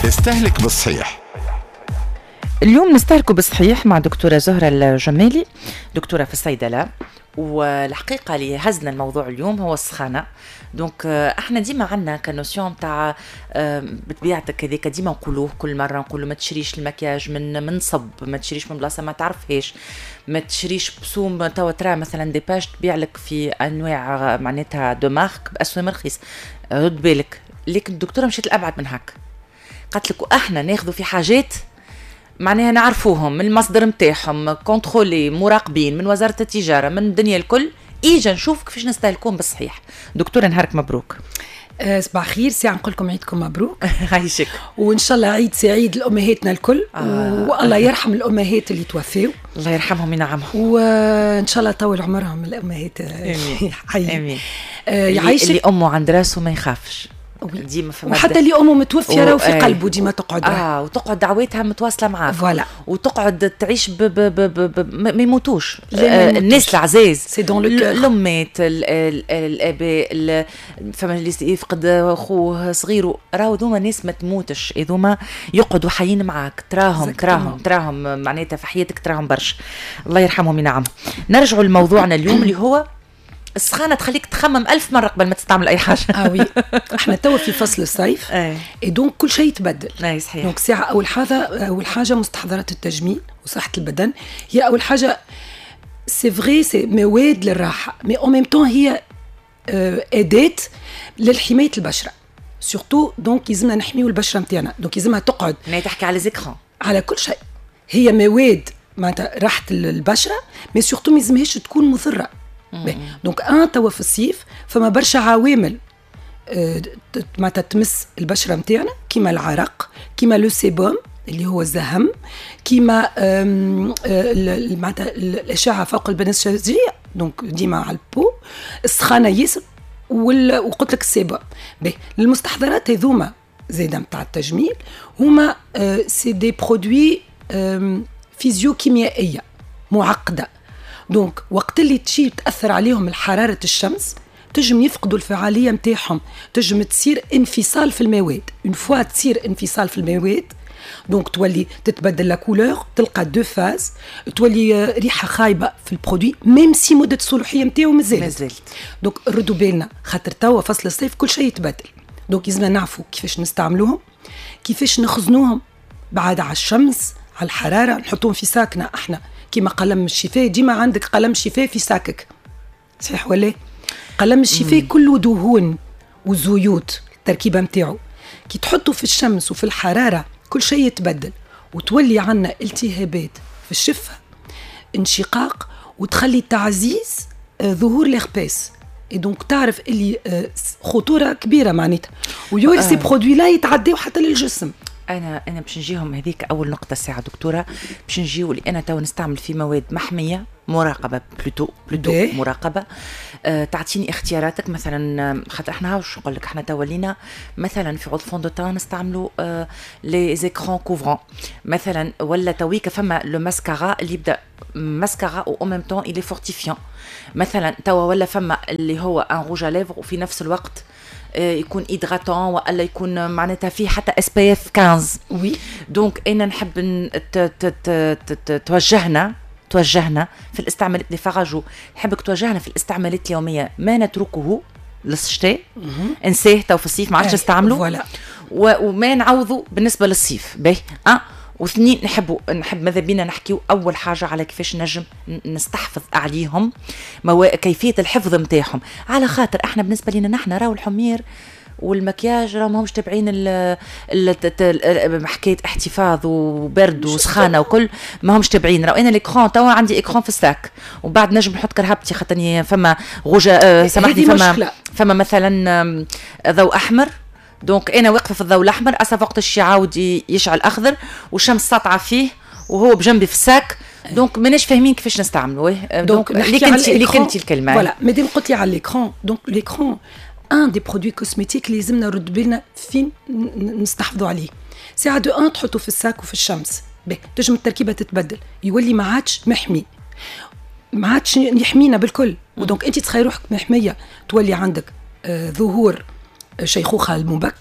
استهلك بالصحيح. اليوم نستهلكوا بالصحيح مع دكتورة زهرة الجمالي، دكتورة في الصيدلة. والحقيقة اللي هزنا الموضوع اليوم هو السخانة. دونك احنا ديما عنا كنوسيون تاع بطبيعتك هذيك، ديما نقولوه كل مرة، نقولوا ما تشريش المكياج من صب، ما تشريش من بلاصة ما تعرفهاش، ما تشريش بسوم توا ترى مثلا دي باج تبيع لك في انواع معناتها دو مارك باسهم رخيص، رد بالك. لكن الدكتورة مشيت الابعد من هكا، قالت لك واحنا ناخذوا في حاجات معناها نعرفوهم من المصدر متاعهم، كونترولي، مراقبين من وزارة التجارة، من الدنيا الكل، إيجا نشوف كيفاش نستهلكون بالصحيح. دكتورة نهارك مبروك. صباح خير، ساعة نقول لكم عيدكم مبروك. عايشك. وإن شاء الله عيد سعيد لأمهاتنا الكل. والله يرحم الأمهات اللي توفيوا. الله يرحمهم وينعمهم. وإن شاء الله يطول عمرهم الأمهات. آمين. آمين. يعيشك. اللي أمه عند راسه ما يخافش. ديما وحتى اللي امه متوفيه راهو في قلبه ديما تقعد وتقعد دعواتها متواصله معاه فوالا، وتقعد تعيش ما يموتوش الناس العزاز، سي دون لو كور، الامات، الاباء، فما اللي يفقد اخوه صغيره، راهو دوما ناس ما تموتش، اذوما يقعدوا حيين معاك، تراهم معناتها في حياتك، تراهم برشا. الله يرحمهم وينعمهم. نرجعوا لموضوعنا اليوم اللي هو السخانة تخليك تخمم 1000 مرة قبل ما تستعمل أي حاجة. وي احنا توا في فصل الصيف، دونك كل شيء يتبدل. صحيح. دونك ساعة أول حاجة مستحضرات التجميل وصحة البدن هي أول حاجة. سي فغي سي مواد للراحة، مي أو ميم طون هي أداة للحماية البشرة سورتو. دونك يلزمنا نحميو البشرة متاعنا، دونك يلزمها تقعد. ما تحكي على زيكران على كل شيء، هي مواد معناتها راحة البشرة، مي سورتو ما يلزمهاش تكون مضرة. دونك توا في الصيف فما برشا عوامل معناتها تمس البشره نتاعنا، كيما العرق، كيما لو سيبوم اللي هو الزهم، كيما معناتها الاشعه فوق البنفسجيه، دونك ديما على البو، السخانه ياسر، وقلت لك السيبوم. المستحضرات هذوما زاده نتاع التجميل هما سي دي برودوي فيزيو كيميائيه معقده. دونك وقت اللي تشي تأثر عليهم حرارة الشمس تجم يفقدوا الفعالية متاعهم، تجم تصير انفصال في المواد. اون فوا تصير انفصال في المواد، دونك تولي تتبدل لا كولور، تلقى دو فاز، تولي ريحة خايبة في البرودوي ميم سي مدة الصلاحية متاعو مازالت. دونك ردوا بالنا، خاطر توا فصل الصيف كل شيء يتبدل. دونك لازمنا نعرفوا كيفاش نستعملوهم، كيفاش نخزنوهم بعد على الشمس، على الحرارة، نحطوهم في ساكنة. احنا كيما قلم الشفاء، ديما عندك قلم شفاء في ساكك، صحيح ولا؟ قلم الشفاء كله دهون وزيوت، التركيبة متاعه كي تحطه في الشمس وفي الحرارة كل شيء يتبدل، وتولي عنا التهابات في الشفة، انشقاق، وتخلي تعزيز ظهور الإخباس. دونك تعرف اللي خطورة كبيرة معناتها، ويولي سي برودوي لا يتعداو حتى للجسم. انا باش نجيهم هذيك اول نقطه ساعه دكتوره، باش نجيو اللي انا تو نستعمل في مواد محميه مراقبه بلوتو مراقبه. تعطيني اختياراتك مثلا، خاطر احنا واش نقول لك، احنا تو ولينا مثلا في عود فون دو تان نستعملوا لي زيكران كوفرون مثلا، ولا تويك فما لو ماسكارا اللي يبدا ماسكارا او ميم طون الي فورتيفيون مثلا، توا ولا فما اللي هو ان روج ا ليفر وفي نفس الوقت يكون إدغاتون، ولا يكون معناتها فيه حتى SPF 15. وي دونك أنا نحب توجهنا في الاستعمالات اللي فرجوا، نحبك توجهنا في الاستعمالات اليومية، ما نتركه للشتاء انساه تو في الصيف ما عادش نستعمله، وما نعوضه بالنسبة للصيف. باهي واثنين نحب ماذا بينا نحكيو أول حاجة على كيفاش نجم نستحفظ عليهم، كيفية الحفظ متاعهم، على خاطر احنا بالنسبة لنا نحن راو الحمير والمكياج راهم همش تابعين حكاية احتفاظ وبرد وسخانة وكل، ما همش تابعين. راو انا الاكران توا عندي اكران في الساك، وبعد نجم نحط كرهبتي خاطرني فما غوجة سامحني فما مثلا ضوء احمر، دونك انا واقفه في الضوء الاحمر، اسف وقت الشي عاود يشعل اخضر والشمس ساطعه فيه وهو بجنبي في الساك، دونك ماناش فاهمين كيفاش نستعملوه. دونك اللي كنتي الكلمه فوالا مادام قلت لي على الاكران، دونك الاكران ان دي برودوي كوسميتيك اللي لازمنا نرد بالنا فين نستحفظوا عليه. ساعه دو ان تحطوا في الساك وفي الشمس، تجم التركيبه تتبدل، يولي ما عادش محمي، ما عادش يحمينا بالكل. ودونك انت تخيل روحك محميه، تولي عندك ظهور شيخوخة المبكرة،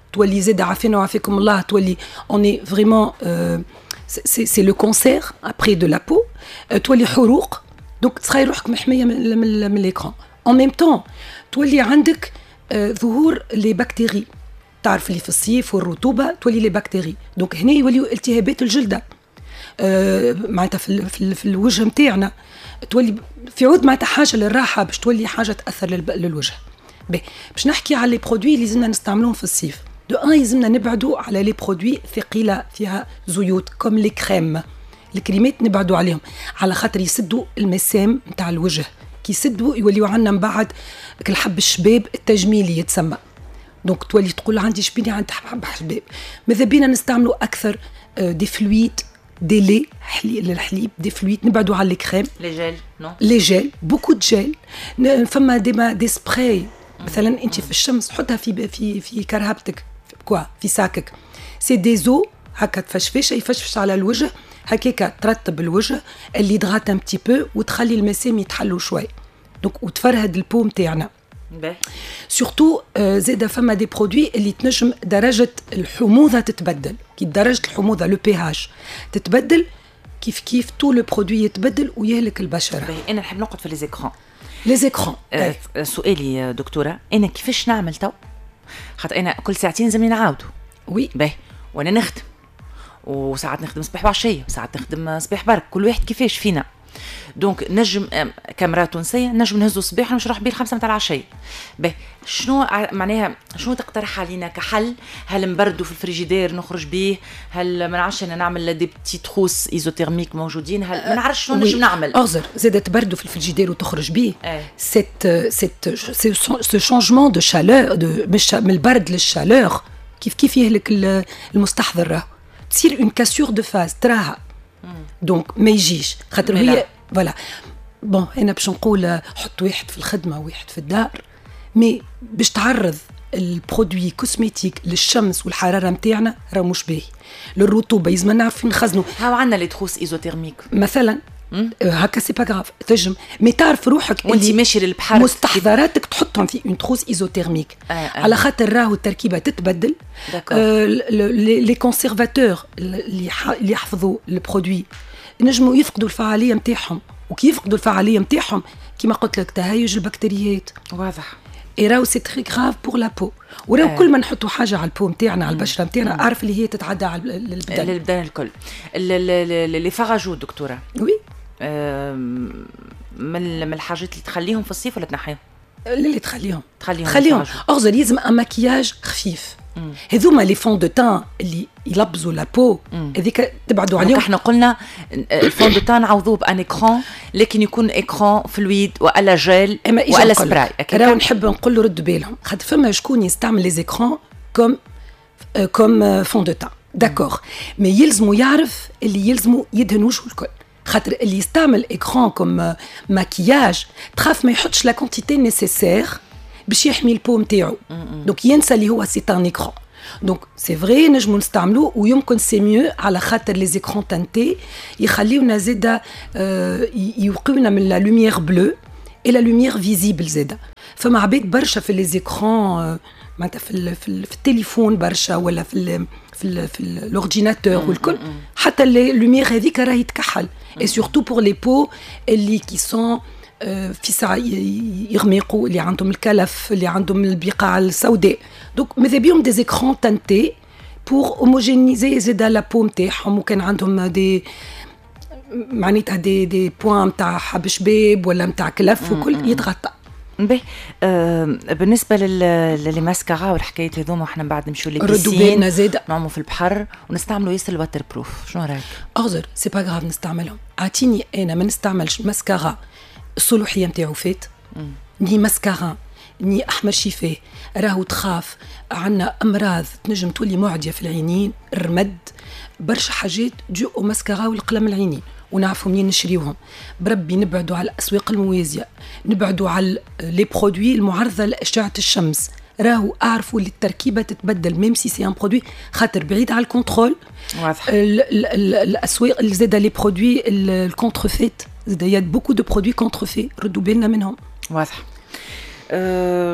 تولي زاد عافينا وعافيكم الله تولي on est vraiment c'est le cancer après de la peau تولي حروق دونك تخيل روحك محميه من الاكران en même temps تولي عندك ظهور لي بكتيري تعرف اللي في الصيف والرطوبه تولي لي بكتيري دونك هنا يوليو التهابات الجلده معناتها في الوجه نتاعنا تولي في عود معناتها حاجه للراحه باش تولي حاجه تاثر للوجه باش نحكي على لي برودوي اللي لازمنا نستعملوهم في الصيف دو ان لازمنا نبعدوا على لي برودوي ثقيله فيها زيوت كوم لي كريم الكريمات نبعدوا عليهم على خاطر يسدوا المسام نتاع الوجه كي يسدوا يوليو عندنا من بعد الحب الشباب التجميلي يتسمى دونك تولي تقول عندي شبيني عندي حب شباب ماذا بينا نستعملوا اكثر دي فلويد دي لي للحليب دي فلويد نبعدوا على الكريم لي جيل نو لي جيل بوكو دو جيل فما دي سبراي مثلا انت في الشمس حطها في كرهبتك في ساكك سي دي زو هكا تفشفش يفشفش على الوجه هكاك ترطب الوجه اللي يضغط ان بتي بو وتخلي المسام يتحلوا شوي دونك وتفرهد البو نتاعنا سورتو زاده فما دي برودوي اللي تنجم درجه الحموضه تتبدل كي درجه الحموضه لو بي اش تتبدل كيف تو لو برودوي يتبدل ويهلك البشره انا نحب نقعد في لي زيكران سؤالي دكتوره انا كيفاش نعمل تو خاطر انا كل ساعتين لازمني نعاودوا وي باهي وانا نخدم وساعات نخدم صباح وعشيه وساعات نخدم صباح برك كل واحد كيفاش فينا دونك نجم كاميرا تونسيه نجم نهزو الصباح ونمشي نروح بيه 5 متاع العشيه باهي شنو معناها شنو تقترح علينا كحل هل نبردوا في الفريجيدير نخرج بيه هل ما نعرفش انا نعمل دي بتي تروس ايزوتيرميك موجودين هل ما نعرفش شنو نجم نعمل اغزر زاد تبردوا في الفريجيدير وتخرج بيه سو شانجمون دو شالور من البرد للشالور كيف يهلك المستحضر تصير اون كاسور دو فاز تراها دونك ما يجيش خاطر هي فوالا بون انا باش نقول حط واحد في الخدمه وواحد في الدار مي باش تعرض البرودوي كوسميتيك للشمس والحراره نتاعنا راه مش باهي للرطوبه لازم نعرف نخزنوا هاو عندنا لي تروس ايزوتيرميك مثلا هكا سي با غراف تنجم مي تعرف روحك وانت ماشي للبحر مستحضراتك تحطهم في اون تروس ايزوتيرميك على خاطر راهو التركيبه تتبدل لي كونسيرفاتور اللي يحفظوا البرودوي نجموا يفقدوا الفعاليه نتاعهم وكي يفقدوا الفعاليه نتاعهم كما قلت لك تهيج البكتيريات واضح راهو سي تري غراف بور لا بو وراهو كل ما نحطوا حاجه على البو نتاعنا على البشره نتاعنا اعرف اللي هي تتعدى على البدن الكل لي فاراجو دكتوره وي من الحاجات اللي تخليهم في الصيف ولا تنحيهم اللي تخليهم اغزر لازم ان مكياج خفيف هذوما لي فون دو تان اللي يلبزوا لا بو هذيك تبعدوا عليهم احنا قلنا الفون دو تان نعوضوه بان اكران لكن يكون اكران فلويد ولا جيل ولا سبراي راهو نحب نقول له رد بالهم خاطر فما شكون يستعمل لي زيكران كوم فون دو تان داكور مي يلزموا يعرف اللي يلزموا يدهن وجهه الكل خاطر اللي يستعمل اكران كوم ماكياج تخاف ما يحطش لا كونتيتي نيسيسير باش يحمي البو نتاعو دونك ينسى اللي هو سي ان اكران دونك سي فري نجمو نستعملوه ويمكن سي ميو على خاطر لي زيكران تانتي يخليونا زاده يوقيونا من لا لوميير بلو اي لا لوميير فيزيبل زاده فما عباد برشا في لي زيكران معناتها في التليفون برشا ولا في الاورديناتور والكل حتى لي لوميير هذيك راهي تكحل اي سورتو بور لي بو اللي كي سون في ساعة يغمقوا اللي عندهم الكلف اللي عندهم البقاع السوداء دونك ماذا بيهم دي زيكران تانتي بور هوموجينيزي زاده لا بو نتاعهم وكان عندهم دي معناتها دي بوان نتاع حب شباب ولا نتاع كلف وكل يتغطى باهي بالنسبه للي ماسكارا والحكايات هذوما احنا بعد نمشيو للبيسين نعملوا في البحر ونستعملوا ياسر الواتر بروف شنو رايك اغزر سي با غراف نستعملهم عطيني انا ما نستعملش ماسكارا الصلوحيه نتاعو فات ني ماسكارا ني احمر شفاه راهو تخاف عنا امراض تنجم تولي معديه في العينين الرمد برشا حاجات جو ماسكارا والقلم العينين ونعرفوا منين نشريوهم بربي نبعدوا على الاسواق الموازيه نبعدوا على لي برودوي المعرضه لاشعه الشمس راهو اعرفوا اللي التركيبه تتبدل ميم سي سي ان برودوي خاطر بعيد على الكنترول واضح الاسواق اللي زاده لي برودوي الكونترفيت زاده يا بوكو دو برودوي كونترفي ردوا بالنا منهم واضح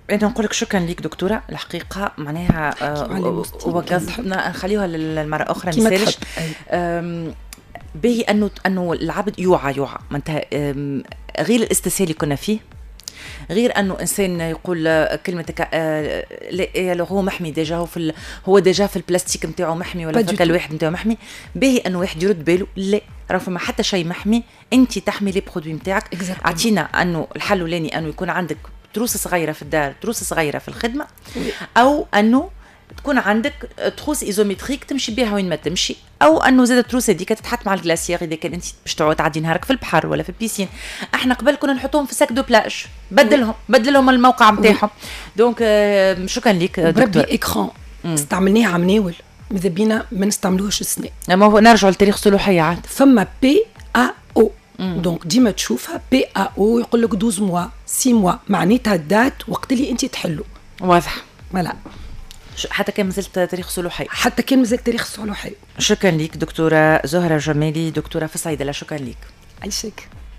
انا نقول لك شكرا ليك دكتوره، الحقيقه معناها وقصنا نخليها للمره اخرى نسالش باهي انه العبد يوعى معناتها غير الاستسهال اللي كنا فيه، غير انه انسان يقول كلمتك لا هو محمي ديجا، هو ديجا في البلاستيك نتاعو محمي ولا فك الواحد نتاعو محمي، باهي انه واحد يرد باله لا راه فما حتى شيء محمي، انت تحمي لي برودوي نتاعك. اعطينا انه الحل الاولاني انه يكون عندك تروس صغيره في الدار، تروس صغيره في الخدمه، او انه تكون عندك تروس ايزومتريك تمشي بها وين ما تمشي، او انه زاد التروس هذيك تتحط مع الجلاسيير اذا كان انت باش تعدي نهارك في البحر ولا في البيسين. احنا قبل كنا نحطوهم في ساك دو بلاج، بدلهم الموقع نتاعهم. دونك شكرا لك دكتور. بربي اكران استعملناه عم ناول، ماذا بينا ما نستعملوهش السنه. اما هو نرجعوا لتاريخ صلوحيه عاد فما بي ا او دونك ديما تشوفها بي ا او يقول لك 12 موا 6 موا معناتها الدات وقت اللي انت تحلو. واضح. فوالا. حتى كان مازلت تاريخ صلوحي. حتى كان مازال تاريخ صلوحي. شكرا لك دكتورة زهرة جمالي، دكتورة في الصيدلة. شكرا لك. عايشك.